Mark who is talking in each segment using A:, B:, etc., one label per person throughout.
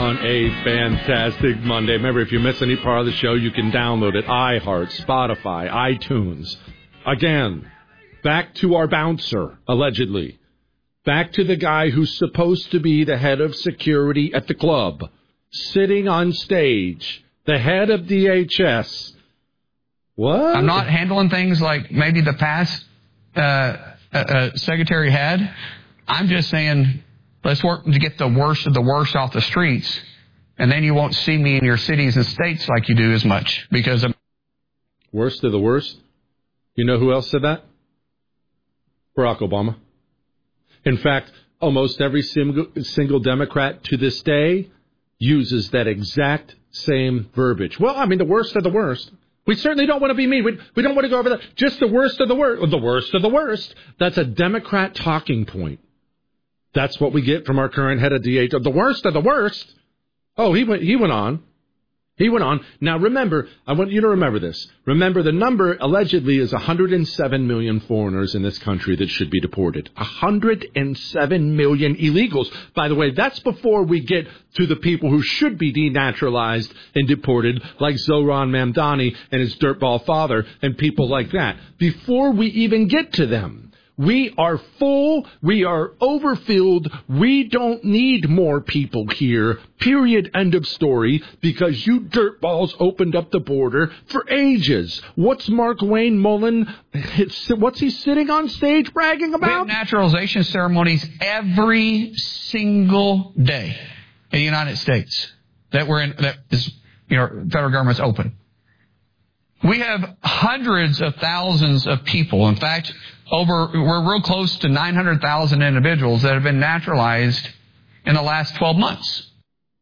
A: on a fantastic Monday. Remember, if you miss any part of the show, you can download it. iHeart, Spotify, iTunes. Again, back to our bouncer, allegedly. Back to the guy who's supposed to be the head of security at the club, sitting on stage, the head of DHS. What?
B: I'm not handling things like maybe the past secretary had. I'm just saying, let's work to get the worst of the worst off the streets, and then you won't see me in your cities and states like you do as much. Because
A: worst of the worst? You know who else said that? Barack Obama. In fact, almost every single Democrat to this day uses that exact same verbiage. Well, I mean, the worst of the worst. We certainly don't want to be mean. We don't want to go over that. Just the worst of the worst. The worst of the worst. That's a Democrat talking point. That's what we get from our current head of DHS. The worst of the worst. Oh, he went on. He went on. Now, remember, I want you to remember this. Remember, the number allegedly is 107 million foreigners in this country that should be deported. 107 million illegals. By the way, that's before we get to the people who should be denaturalized and deported, like Zohran Mamdani and his dirtball father and people like that. Before we even get to them. We are full. We are overfilled. We don't need more people here. Period. End of story. Because you dirtballs opened up the border for ages. What's Mark Wayne Mullen? What's he sitting on stage bragging about?
B: We have naturalization ceremonies every single day in the United States that is, federal government's open. We have hundreds of thousands of people. In fact, we're real close to 900,000 individuals that have been naturalized in the last 12 months.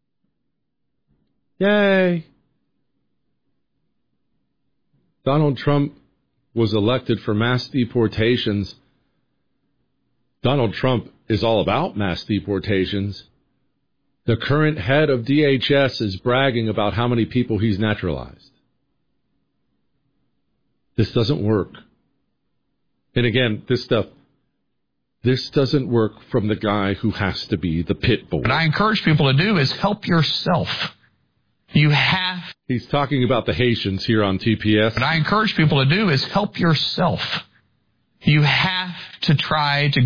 A: Yay. Donald Trump was elected for mass deportations. Donald Trump is all about mass deportations. The current head of DHS is bragging about how many people he's naturalized. This doesn't work. And again, this doesn't work from the guy who has to be the pit bull.
B: What I encourage people to do is help yourself. You have.
A: He's talking about the Haitians here on TPS.
B: What I encourage people to do is help yourself. You have to try to